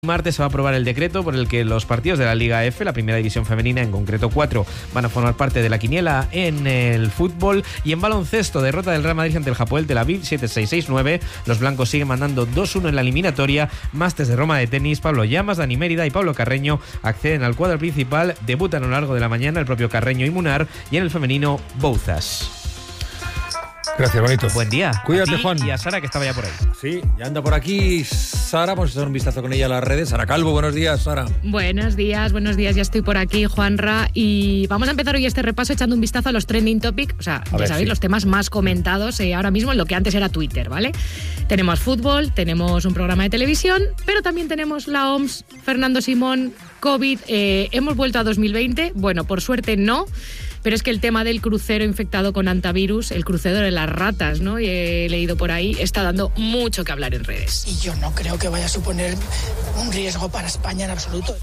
Martes se va a aprobar el decreto por el que los partidos de la Liga F, la primera división femenina, en concreto 4, van a formar parte de la quiniela en el fútbol. Y en baloncesto, derrota del Real Madrid ante el Hapoel Tel Aviv 7-6-6-9. Los blancos siguen mandando 2-1 en la eliminatoria. Masters de Roma de tenis, Pablo Llamas, Dani Mérida y Pablo Carreño acceden al cuadro principal. Debutan a lo largo de la mañana el propio Carreño y Munar, y en el femenino Bouzas. Gracias, bonito. Buen día. Cuídate, a ti Juan. Y a Sara, que estaba ya por ahí. Sí, ya anda por aquí Sara. Vamos a echar un vistazo con ella a las redes. Sara Calvo, buenos días, Sara. Buenos días, ya estoy por aquí, Juanra. Y vamos a empezar hoy este repaso echando un vistazo a los trending topics. O sea, ya sabéis, los temas más comentados ahora mismo en lo que antes era Twitter, ¿vale? Tenemos fútbol, tenemos un programa de televisión, pero también tenemos la OMS, Fernando Simón, COVID. ¿Hemos vuelto a 2020? Bueno, por suerte no. Pero es que el tema del crucero infectado con hantavirus, el crucero de las ratas, ¿no? Y he leído por ahí, está dando mucho que hablar en redes. Y yo no creo que vaya a suponer un riesgo para España en absoluto.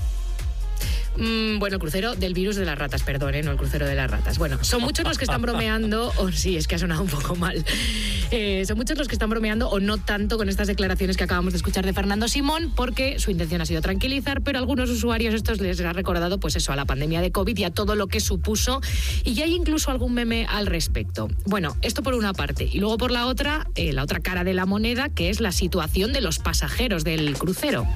Bueno, el crucero del virus de las ratas, perdón, no el crucero de las ratas. Bueno, son muchos los que están bromeando, sí, es que ha sonado un poco mal. Son muchos los que están bromeando, o no tanto, con estas declaraciones que acabamos de escuchar de Fernando Simón, porque su intención ha sido tranquilizar, pero a algunos usuarios estos les ha recordado, pues eso, a la pandemia de COVID y a todo lo que supuso, y ya hay incluso algún meme al respecto. Bueno, esto por una parte, y luego por la otra cara de la moneda, que es la situación de los pasajeros del crucero.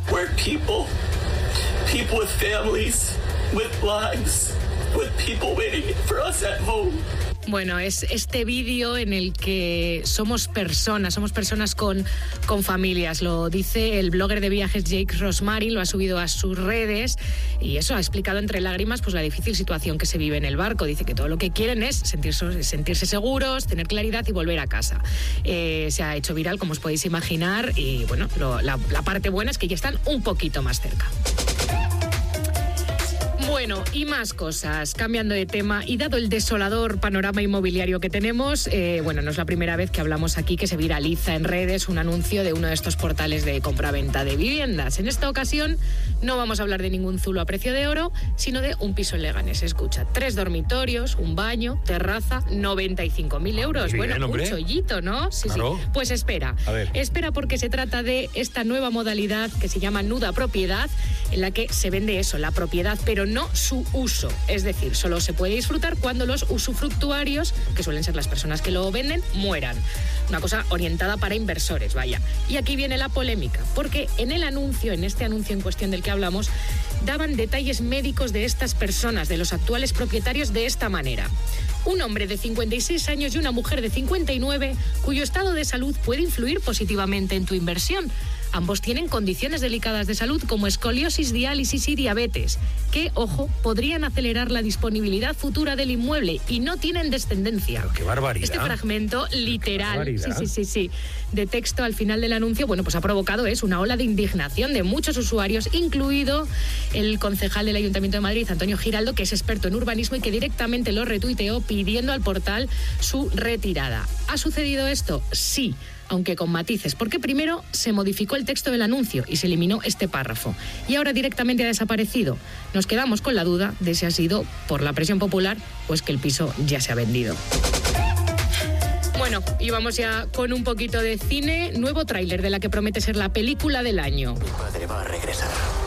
People with families, with lives, with people waiting for us at home. Bueno, es este vídeo en el que somos personas con familias. Lo dice el blogger de viajes Jake Rosmarin, lo ha subido a sus redes y eso ha explicado entre lágrimas pues la difícil situación que se vive en el barco. Dice que todo lo que quieren es sentirse seguros, tener claridad y volver a casa. Se ha hecho viral, como os podéis imaginar, y bueno, la parte buena es que ya están un poquito más cerca. Bueno, y más cosas, cambiando de tema, y dado el desolador panorama inmobiliario que tenemos, no es la primera vez que hablamos aquí que se viraliza en redes un anuncio de uno de estos portales de compraventa de viviendas. En esta ocasión no vamos a hablar de ningún zulo a precio de oro, sino de un piso en Leganés. Escucha, 3 dormitorios, un baño, terraza, 95.000 euros. Bien, bueno, hombre. Un chollito, ¿no? Sí, claro. Sí. Pues espera, porque se trata de esta nueva modalidad que se llama nuda propiedad, en la que se vende eso, la propiedad, pero no su uso. Es decir, solo se puede disfrutar cuando los usufructuarios, que suelen ser las personas que lo venden, mueran. Una cosa orientada para inversores, vaya. Y aquí viene la polémica, porque en este anuncio en cuestión del que hablamos, daban detalles médicos de estas personas, de los actuales propietarios, de esta manera. Un hombre de 56 años y una mujer de 59, cuyo estado de salud puede influir positivamente en tu inversión. Ambos tienen condiciones delicadas de salud como escoliosis, diálisis y diabetes, que, ojo, podrían acelerar la disponibilidad futura del inmueble y no tienen descendencia. ¡Qué barbaridad! Este fragmento literal, sí, de texto al final del anuncio, pues ha provocado una ola de indignación de muchos usuarios, incluido el concejal del Ayuntamiento de Madrid, Antonio Giraldo, que es experto en urbanismo y que directamente lo retuiteó pidiendo al portal su retirada. ¿Ha sucedido esto? Sí, aunque con matices, porque primero se modificó el texto del anuncio y se eliminó este párrafo, y ahora directamente ha desaparecido. Nos quedamos con la duda de si ha sido por la presión popular o es que el piso ya se ha vendido. Bueno, y vamos ya con un poquito de cine. Nuevo tráiler de la que promete ser la película del año. Mi padre va a regresar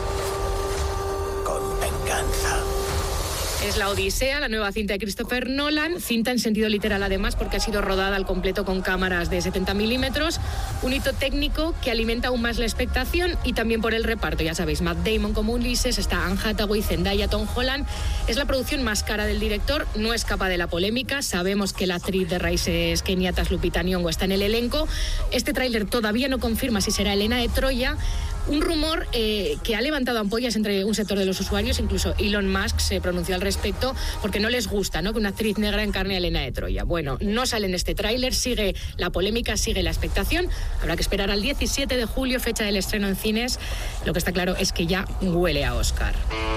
con venganza. Es La Odisea, la nueva cinta de Christopher Nolan, cinta en sentido literal además porque ha sido rodada al completo con cámaras de 70 milímetros, un hito técnico que alimenta aún más la expectación, y también por el reparto, ya sabéis, Matt Damon como Ulises, está Anne Hathaway, Zendaya, Tom Holland. Es la producción más cara del director, no escapa de la polémica, sabemos que la actriz de raíces keniatas Lupita Nyong'o está en el elenco. Este tráiler todavía no confirma si será Helena de Troya, un rumor que ha levantado ampollas entre un sector de los usuarios. Incluso Elon Musk se pronunció al respecto porque no les gusta, ¿no?, que una actriz negra encarne a Helena de Troya. Bueno, no sale en este tráiler, sigue la polémica, sigue la expectación. Habrá que esperar al 17 de julio, fecha del estreno en cines. Lo que está claro es que ya huele a Oscar.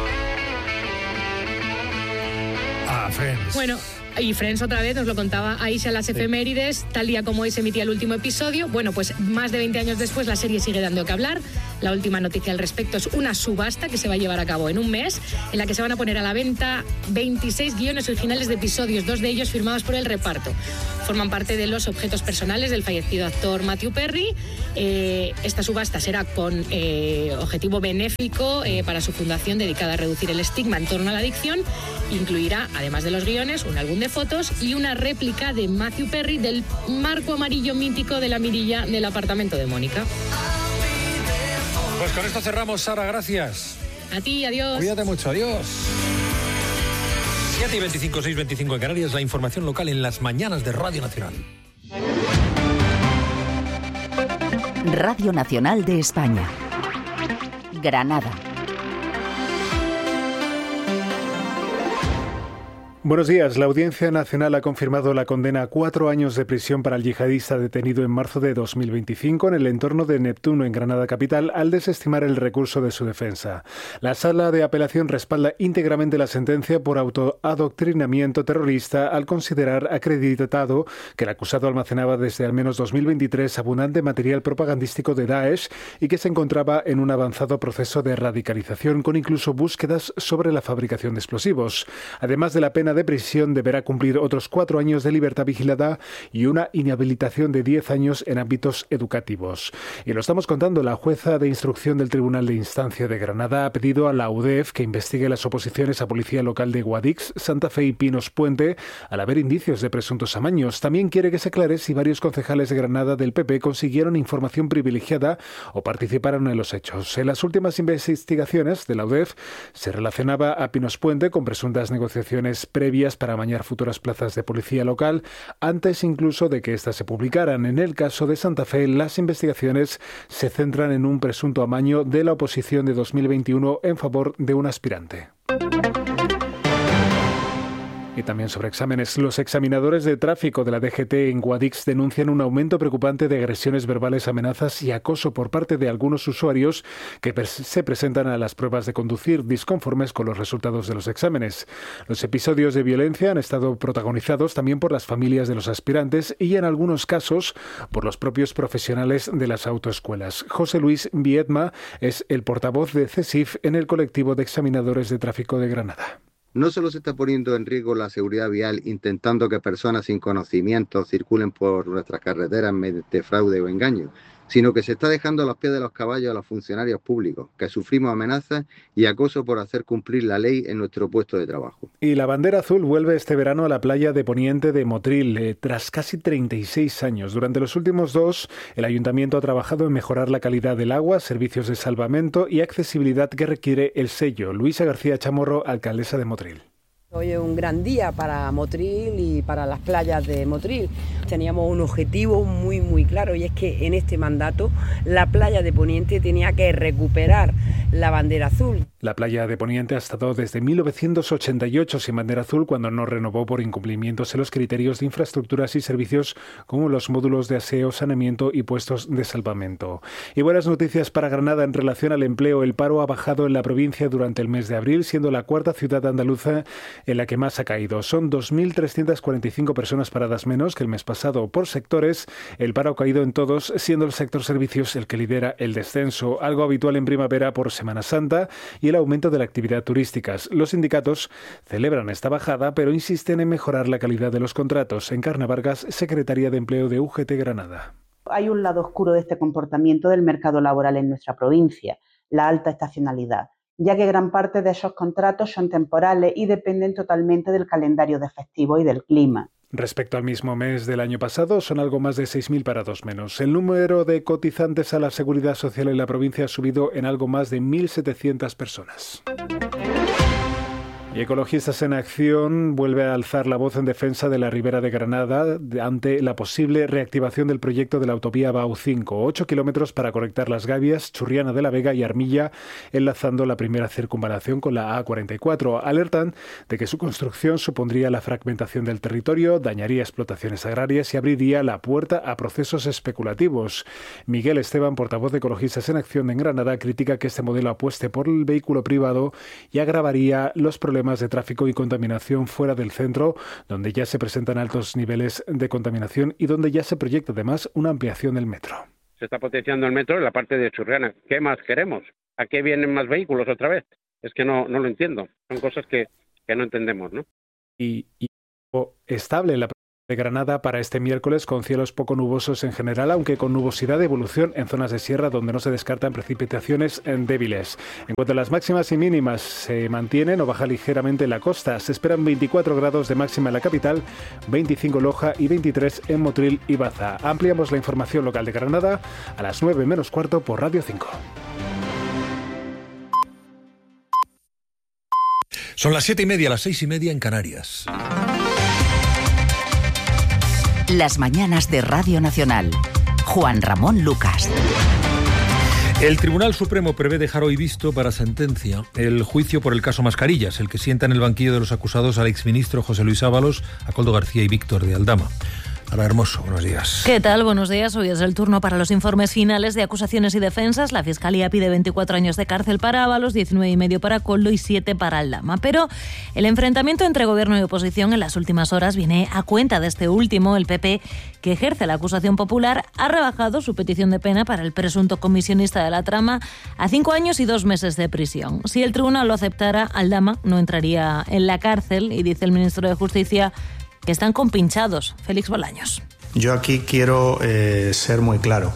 Friends. Bueno, y Friends otra vez, nos lo contaba Aisha en las efemérides, tal día como hoy se emitía el último episodio. Bueno, pues más de 20 años después la serie sigue dando que hablar. La última noticia al respecto es una subasta que se va a llevar a cabo en un mes, en la que se van a poner a la venta 26 guiones originales de episodios, 2 de ellos firmados por el reparto. Forman parte de los objetos personales del fallecido actor Matthew Perry. Esta subasta será con objetivo benéfico para su fundación dedicada a reducir el estigma en torno a la adicción. Incluirá, además de los guiones, un álbum de fotos y una réplica de Matthew Perry del marco amarillo mítico de la mirilla del apartamento de Mónica. Pues con esto cerramos, Sara, gracias. A ti, adiós. Cuídate mucho, adiós. 7:25, 6:25 en Canarias, la información local en las mañanas de Radio Nacional. Radio Nacional de España. Granada. Buenos días. La Audiencia Nacional ha confirmado la condena a 4 años de prisión para el yihadista detenido en marzo de 2025 en el entorno de Neptuno, en Granada capital, al desestimar el recurso de su defensa. La Sala de Apelación respalda íntegramente la sentencia por autoadoctrinamiento terrorista al considerar acreditado que el acusado almacenaba desde al menos 2023 abundante material propagandístico de Daesh y que se encontraba en un avanzado proceso de radicalización, con incluso búsquedas sobre la fabricación de explosivos. Además de la pena de prisión, deberá cumplir otros 4 años de libertad vigilada y una inhabilitación de 10 años en ámbitos educativos. Y lo estamos contando, la jueza de instrucción del Tribunal de Instancia de Granada ha pedido a la UDEF que investigue las oposiciones a Policía Local de Guadix, Santa Fe y Pinos Puente al haber indicios de presuntos amaños. También quiere que se aclare si varios concejales de Granada del PP consiguieron información privilegiada o participaron en los hechos. En las últimas investigaciones de la UDEF se relacionaba a Pinos Puente con presuntas negociaciones previas para amañar futuras plazas de policía local, antes incluso de que éstas se publicaran. En el caso de Santa Fe, las investigaciones se centran en un presunto amaño de la oposición de 2021 en favor de un aspirante. Y también sobre exámenes. Los examinadores de tráfico de la DGT en Guadix denuncian un aumento preocupante de agresiones verbales, amenazas y acoso por parte de algunos usuarios que se presentan a las pruebas de conducir disconformes con los resultados de los exámenes. Los episodios de violencia han estado protagonizados también por las familias de los aspirantes y en algunos casos por los propios profesionales de las autoescuelas. José Luis Viedma es el portavoz de CESIF en el colectivo de examinadores de tráfico de Granada. No solo se está poniendo en riesgo la seguridad vial intentando que personas sin conocimiento circulen por nuestras carreteras mediante fraude o engaño, sino que se está dejando a los pies de los caballos a los funcionarios públicos, que sufrimos amenazas y acoso por hacer cumplir la ley en nuestro puesto de trabajo. Y la bandera azul vuelve este verano a la playa de Poniente de Motril, tras casi 36 años. Durante los últimos 2, el Ayuntamiento ha trabajado en mejorar la calidad del agua, servicios de salvamento y accesibilidad que requiere el sello. Luisa García Chamorro, alcaldesa de Motril. Hoy es un gran día para Motril y para las playas de Motril. Teníamos un objetivo muy claro, y es que en este mandato la playa de Poniente tenía que recuperar la bandera azul. La playa de Poniente ha estado desde 1988 sin bandera azul, cuando no renovó por incumplimientos en los criterios de infraestructuras y servicios como los módulos de aseo, saneamiento y puestos de salvamento. Y buenas noticias para Granada en relación al empleo. El paro ha bajado en la provincia durante el mes de abril, siendo la 4ª ciudad andaluza en la que más ha caído. Son 2.345 personas paradas menos que el mes pasado. Por sectores, el paro ha caído en todos, siendo el sector servicios el que lidera el descenso, algo habitual en primavera por Semana Santa y el aumento de la actividad turística. Los sindicatos celebran esta bajada, pero insisten en mejorar la calidad de los contratos. Encarna Vargas, secretaria de Empleo de UGT Granada. Hay un lado oscuro de este comportamiento del mercado laboral en nuestra provincia, la alta estacionalidad, ya que gran parte de esos contratos son temporales y dependen totalmente del calendario de festivos y del clima. Respecto al mismo mes del año pasado, son algo más de 6.000 parados menos. El número de cotizantes a la Seguridad Social en la provincia ha subido en algo más de 1.700 personas. Y Ecologistas en Acción vuelve a alzar la voz en defensa de la Ribera de Granada ante la posible reactivación del proyecto de la autovía BAU 5, 8 kilómetros para conectar Las Gavias, Churriana de la Vega y Armilla, enlazando la primera circunvalación con la A44. Alertan de que su construcción supondría la fragmentación del territorio, dañaría explotaciones agrarias y abriría la puerta a procesos especulativos. Miguel Esteban, portavoz de Ecologistas en Acción en Granada, critica que este modelo apueste por el vehículo privado y agravaría los problemas de tráfico y contaminación fuera del centro, donde ya se presentan altos niveles de contaminación y donde ya se proyecta además una ampliación del metro. Se está potenciando el metro en la parte de Churriana. ¿Qué más queremos? ¿A qué vienen más vehículos otra vez? Es que no lo entiendo. Son cosas que no entendemos, ¿no? Y estable en la provincia de Granada para este miércoles, con cielos poco nubosos en general, aunque con nubosidad de evolución en zonas de sierra donde no se descartan precipitaciones débiles. En cuanto a las máximas y mínimas, se mantienen o baja ligeramente en la costa. Se esperan 24 grados de máxima en la capital, 25 en Loja y 23 en Motril y Baza. Ampliamos la información local de Granada a las 9 menos cuarto por Radio 5. Son las 7:30, las 6:30 en Canarias. Las mañanas de Radio Nacional. Juan Ramón Lucas. El Tribunal Supremo prevé dejar hoy visto para sentencia el juicio por el caso Mascarillas, el que sienta en el banquillo de los acusados al exministro José Luis Ábalos, a Koldo García y Víctor de Aldama. Ana Hermoso, buenos días. ¿Qué tal? Buenos días. Hoy es el turno para los informes finales de acusaciones y defensas. La Fiscalía pide 24 años de cárcel para Ábalos, 19,5 para Koldo y 7 para Aldama. Pero el enfrentamiento entre gobierno y oposición en las últimas horas viene a cuenta de este último. El PP, que ejerce la acusación popular, ha rebajado su petición de pena para el presunto comisionista de la trama a 5 años y 2 meses de prisión. Si el tribunal lo aceptara, Aldama no entraría en la cárcel y dice el ministro de Justicia que están compinchados. Félix Bolaños. Yo aquí quiero ser muy claro.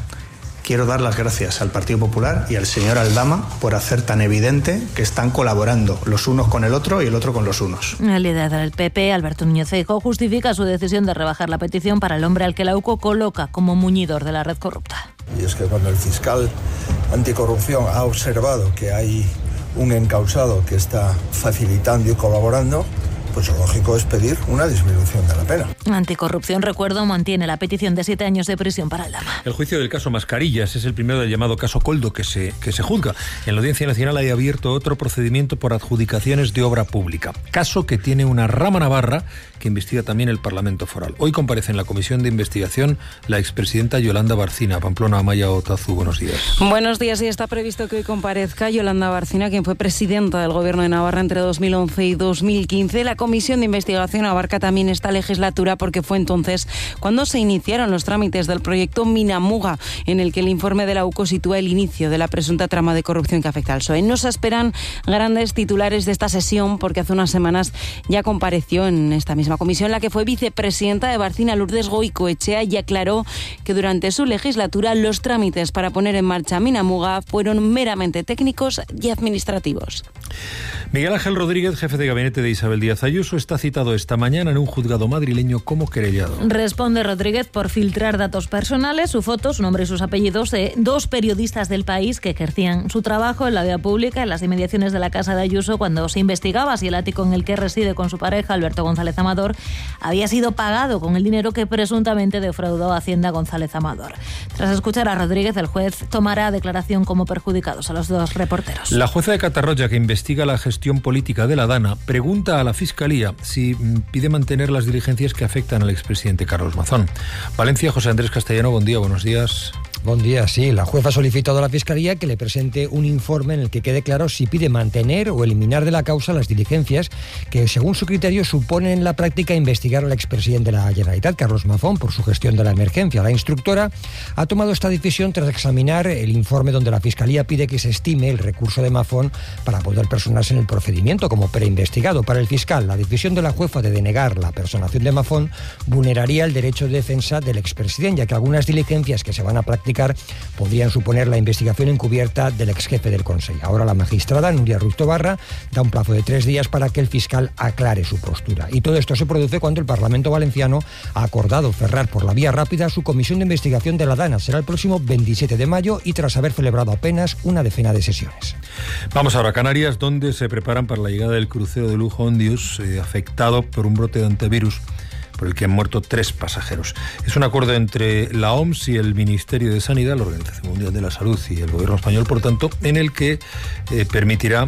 Quiero dar las gracias al Partido Popular y al señor Aldama por hacer tan evidente que están colaborando los unos con el otro y el otro con los unos. El líder del PP, Alberto Núñez Feijóo, justifica su decisión de rebajar la petición para el hombre al que la UCO coloca como muñidor de la red corrupta. Y es que cuando el fiscal anticorrupción ha observado que hay un encausado que está facilitando y colaborando, pues lo lógico es pedir una disminución de la pena. Anticorrupción, recuerdo, mantiene la petición de 7 años de prisión para Aldama. El juicio del caso Mascarillas es el primero del llamado caso Koldo que se juzga. En la Audiencia Nacional hay abierto otro procedimiento por adjudicaciones de obra pública. Caso que tiene una rama navarra que investiga también el Parlamento Foral. Hoy comparece en la comisión de investigación la expresidenta Yolanda Barcina. Pamplona, Amaya Otazu, buenos días. Buenos días, y está previsto que hoy comparezca Yolanda Barcina, quien fue presidenta del Gobierno de Navarra entre 2011 y 2015. La comisión de investigación abarca también esta legislatura porque fue entonces cuando se iniciaron los trámites del proyecto Minamuga, en el que el informe de la UCO sitúa el inicio de la presunta trama de corrupción que afecta al PSOE. No se esperan grandes titulares de esta sesión porque hace unas semanas ya compareció en esta misma comisión la que fue vicepresidenta de Barcina, Lourdes Goicoechea, y aclaró que durante su legislatura los trámites para poner en marcha Minamuga fueron meramente técnicos y administrativos. Miguel Ángel Rodríguez, jefe de gabinete de Isabel Díaz Ayuso, está citado esta mañana en un juzgado madrileño como querellado. Responde Rodríguez por filtrar datos personales, su foto, su nombre y sus apellidos de 2 periodistas del País que ejercían su trabajo en la vía pública en las inmediaciones de la casa de Ayuso cuando se investigaba si el ático en el que reside con su pareja, Alberto González Amador, había sido pagado con el dinero que presuntamente defraudó a Hacienda González Amador. Tras escuchar a Rodríguez, el juez tomará declaración como perjudicados a los 2 reporteros. La jueza de Catarroja, que investiga la gestión política de la Dana, pregunta a la Fiscalía si pide mantener las diligencias que afectan al expresidente Carlos Mazón. Valencia, José Andrés Castellano, buen día, buenos días. Buen día, sí. La jueza ha solicitado a la Fiscalía que le presente un informe en el que quede claro si pide mantener o eliminar de la causa las diligencias que, según su criterio, suponen en la práctica investigar al expresidente de la Generalitat, Carlos Mazón, por su gestión de la emergencia. La instructora ha tomado esta decisión tras examinar el informe donde la Fiscalía pide que se estime el recurso de Mazón para poder personarse en el procedimiento como preinvestigado. Para el fiscal, la decisión de la jueza de denegar la personación de Mazón vulneraría el derecho de defensa del expresidente, ya que algunas diligencias que se van a practicar podrían suponer la investigación encubierta del exjefe del Consell. Ahora la magistrada Núria Ruiz Tobarra da un plazo de 3 días para que el fiscal aclare su postura. Y todo esto se produce cuando el Parlamento valenciano ha acordado cerrar por la vía rápida su comisión de investigación de la Dana. Será el próximo 27 de mayo y tras haber celebrado apenas una decena de sesiones. Vamos ahora a Canarias, donde se preparan para la llegada del crucero de lujo Ondius, afectado por un brote de antivirus, por el que han muerto 3 pasajeros. Es un acuerdo entre la OMS y el Ministerio de Sanidad, la Organización Mundial de la Salud y el Gobierno español, por tanto, en el que se permitirá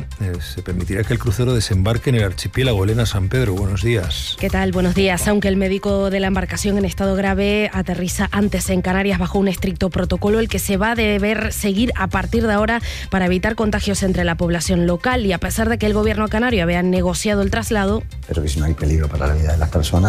que el crucero desembarque en el archipiélago. Elena San Pedro, buenos días. ¿Qué tal? Buenos días. Aunque el médico de la embarcación en estado grave aterriza antes en Canarias bajo un estricto protocolo, el que se va a deber seguir a partir de ahora para evitar contagios entre la población local, y a pesar de que el Gobierno canario había negociado el traslado... Pero que si no hay peligro para la vida de las personas, pues de ahí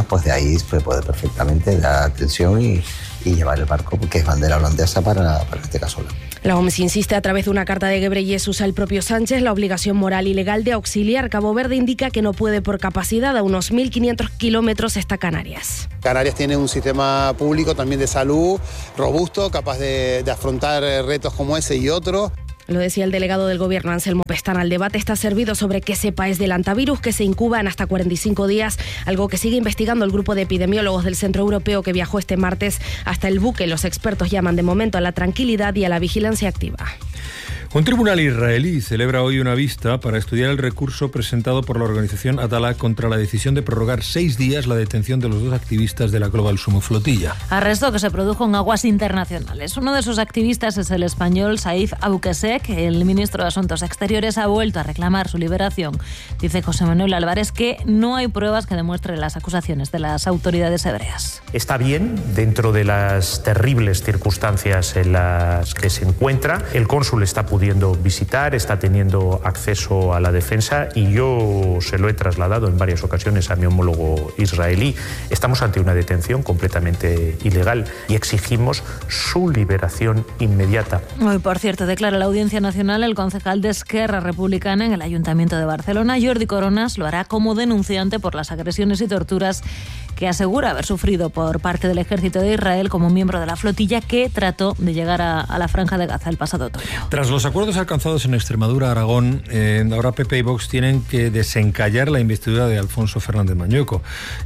país puede perfectamente dar atención y llevar el barco, porque es bandera holandesa para este caso. La OMS insiste a través de una carta de Ghebreyesus al propio Sánchez la obligación moral y legal de auxiliar. Cabo Verde indica que no puede por capacidad. A unos 1.500 kilómetros está Canarias. Canarias tiene un sistema público también de salud robusto, capaz de afrontar retos como ese y otros. Lo decía el delegado del Gobierno, Anselmo Pestana. El debate está servido sobre qué cepa es del hantavirus, que se incuba en hasta 45 días, algo que sigue investigando el grupo de epidemiólogos del Centro Europeo que viajó este martes hasta el buque. Los expertos llaman de momento a la tranquilidad y a la vigilancia activa. Un tribunal israelí celebra hoy una vista para estudiar el recurso presentado por la organización Atala contra la decisión de prorrogar 6 días la detención de los 2 activistas de la Global Sumo Flotilla. Arresto que se produjo en aguas internacionales. Uno de sus activistas es el español Saif Abukesek. El ministro de Asuntos Exteriores ha vuelto a reclamar su liberación. Dice José Manuel Álvarez que no hay pruebas que demuestren las acusaciones de las autoridades hebreas. Está bien dentro de las terribles circunstancias en las que se encuentra. El cónsul está pudiendo visitar, está teniendo acceso a la defensa y yo se lo he trasladado en varias ocasiones a mi homólogo israelí. Estamos ante una detención completamente ilegal y exigimos su liberación inmediata. Hoy, por cierto, declara la Audiencia Nacional el concejal de Esquerra Republicana en el Ayuntamiento de Barcelona. Jordi Coronas lo hará como denunciante por las agresiones y torturas que asegura haber sufrido por parte del ejército de Israel como miembro de la flotilla que trató de llegar a la Franja de Gaza el pasado otoño. Tras los acuerdos alcanzados en Extremadura, Aragón, ahora PP y Vox tienen que desencallar la investidura de Alfonso Fernández Mañueco.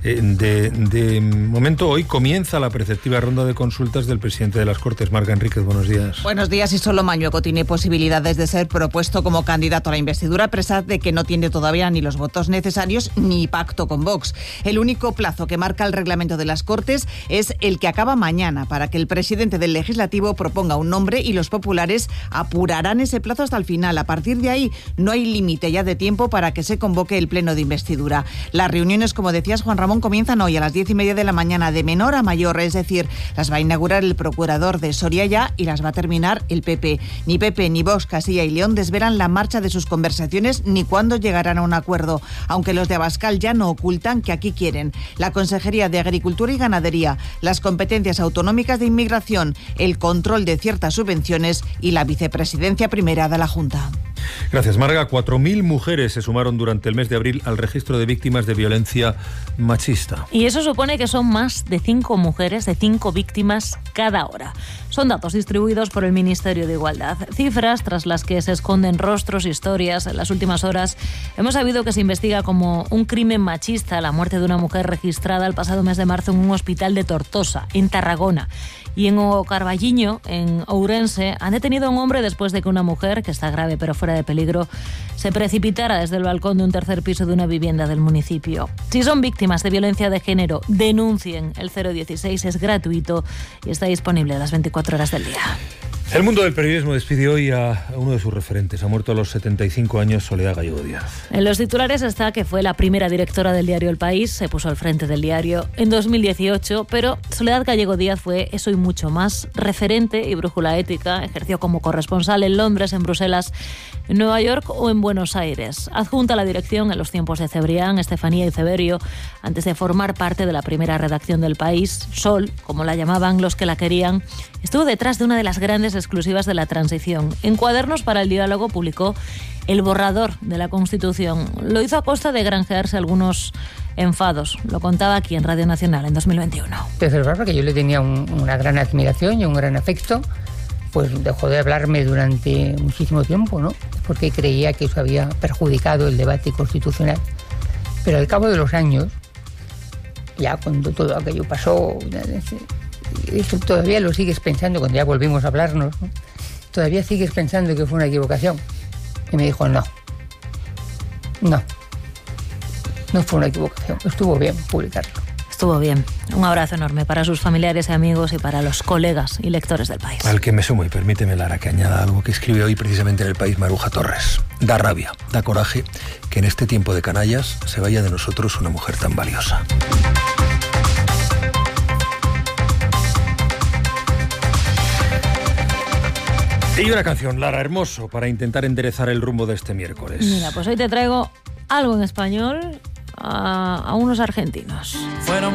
De momento, hoy comienza la preceptiva ronda de consultas del presidente de las Cortes, Marga Enríquez. Buenos días. Buenos días. Y solo Mañueco tiene posibilidades de ser propuesto como candidato a la investidura, a pesar de que no tiene todavía ni los votos necesarios ni pacto con Vox. El único plazo que marca el reglamento de las Cortes es el que acaba mañana, para que el presidente del Legislativo proponga un nombre y los populares apurarán ese plazo hasta el final. A partir de ahí no hay límite ya de tiempo para que se convoque el pleno de investidura. Las reuniones, como decías, Juan Ramón, comienzan hoy a las 10:30 de la mañana, de menor a mayor, es decir, las va a inaugurar el procurador de Soria ya y las va a terminar el PP. Ni PP ni Vox, Castilla y León desvelan la marcha de sus conversaciones ni cuándo llegarán a un acuerdo, aunque los de Abascal ya no ocultan que aquí quieren la Consejería de Agricultura y Ganadería, las competencias autonómicas de inmigración, el control de ciertas subvenciones y la vicepresidencia primera de la Junta. Gracias, Marga. 4.000 mujeres se sumaron durante el mes de abril al registro de víctimas de violencia machista. Y eso supone que son más de 5 mujeres, de 5 víctimas cada hora. Son datos distribuidos por el Ministerio de Igualdad. Cifras tras las que se esconden rostros, historias. En las últimas horas hemos sabido que se investiga como un crimen machista la muerte de una mujer registrada el pasado mes de marzo en un hospital de Tortosa, en Tarragona. Y en O Carballiño, en Ourense, han detenido a un hombre después de que una mujer, que está grave pero fuera de peligro, se precipitara desde el balcón de un tercer piso de una vivienda del municipio. Si son víctimas de violencia de género, denuncien. El 016 es gratuito y está disponible a las 24 horas del día. El mundo del periodismo despide hoy a uno de sus referentes. Ha muerto a los 75 años Soledad Gallego Díaz. En los titulares está que fue la primera directora del diario El País, se puso al frente del diario en 2018, pero Soledad Gallego Díaz fue eso y mucho más: referente y brújula ética, ejerció como corresponsal en Londres, en Bruselas, en Nueva York o en Buenos Aires. Adjunta a la dirección en los tiempos de Cebrián, Estefanía y Severio, antes de formar parte de la primera redacción del País. Sol, como la llamaban los que la querían, estuvo detrás de una de las grandes exclusivas de la transición. En Cuadernos para el Diálogo publicó el borrador de la Constitución. Lo hizo a costa de granjearse algunos enfados. Lo contaba aquí en Radio Nacional en 2021. Desde verdad que yo le tenía una gran admiración y un gran afecto, pues dejó de hablarme durante muchísimo tiempo, ¿no? Porque creía que eso había perjudicado el debate constitucional. Pero al cabo de los años, ya cuando todo aquello pasó, todavía lo sigues pensando, cuando ya volvimos a hablarnos, ¿no? Todavía sigues pensando que fue una equivocación. Y me dijo, no fue una equivocación, estuvo bien publicarlo. Estuvo bien. Un abrazo enorme para sus familiares y amigos y para los colegas y lectores del País. Al que me sumo, y permíteme, Lara, que añada algo que escribe hoy precisamente en El País Maruja Torres. Da rabia, da coraje que en este tiempo de canallas se vaya de nosotros una mujer tan valiosa. Y una canción, Lara, hermoso, para intentar enderezar el rumbo de este miércoles. Mira, pues hoy te traigo algo en español a unos argentinos.